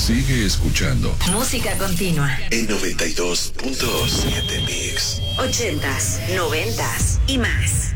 Sigue escuchando. Música continua. En 92.7 Mix. 80s, 90s y más.